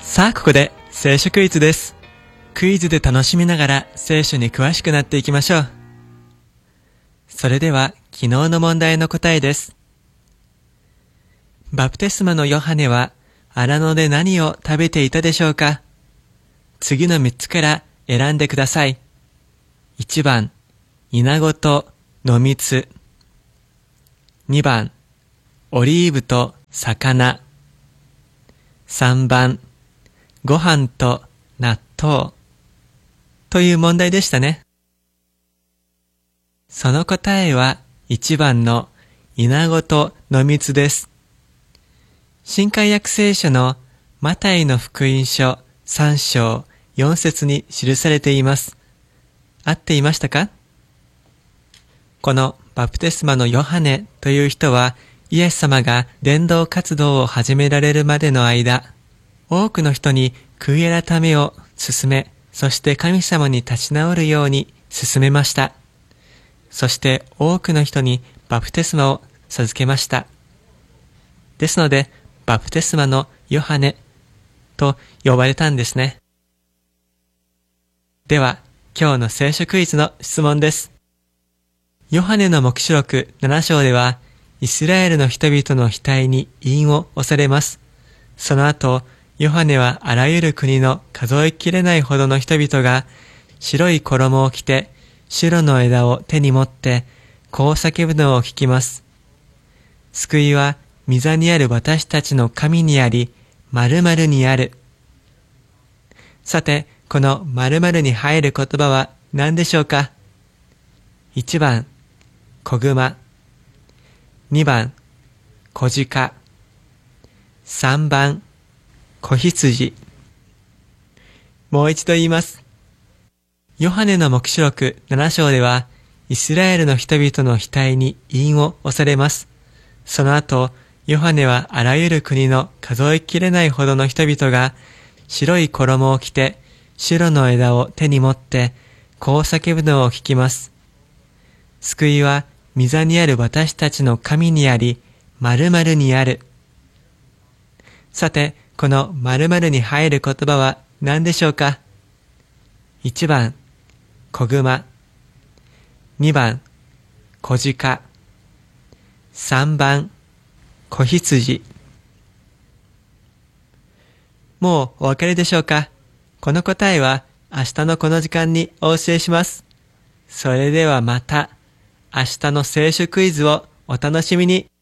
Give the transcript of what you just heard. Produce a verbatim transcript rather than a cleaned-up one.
さあここで聖書クイズです。クイズで楽しみながら聖書に詳しくなっていきましょう。それでは昨日の問題の答えです。バプテスマのヨハネは荒野で何を食べていたでしょうか？次のみっつから選んでください。いちばん、イナゴと野蜜。にばん、オリーブと魚。さんばん、ご飯と納豆。という問題でしたね。その答えはいちばんのイナゴと野蜜です。新海訳聖書のマタイの福音書さん章よん節に記されています。合っていましたか？このバプテスマのヨハネという人は、イエス様が伝道活動を始められるまでの間、多くの人に悔い改めを進め、そして神様に立ち直るように進めました。そして多くの人にバプテスマを授けました。ですので、バプテスマのヨハネと呼ばれたんですね。では、今日の聖書クイズの質問です。ヨハネの黙示録なな章では、イスラエルの人々の額に印を押されます。その後、ヨハネはあらゆる国の数えきれないほどの人々が、白い衣を着て、白の枝を手に持って、こう叫ぶのを聞きます。救いは、御座にある私たちの神にあり、〇〇にある。さて、この〇〇に入る言葉は何でしょうか？いちばん、子熊。にばん、子鹿。さんばん、子羊。もう一度言います。ヨハネの黙示録なな章では、イスラエルの人々の額に印を押されます。その後、ヨハネはあらゆる国の数えきれないほどの人々が、白い衣を着て、白の枝を手に持って、こう叫ぶのを聞きます。救いは、御座にある私たちの神にあり、〇〇にある。さて、この〇〇に入る言葉は何でしょうか？いちばん、子熊。にばん、子鹿。さんばん、子羊。もうお分かりでしょうか？この答えは明日のこの時間にお教えします。それではまた明日の聖書クイズをお楽しみに。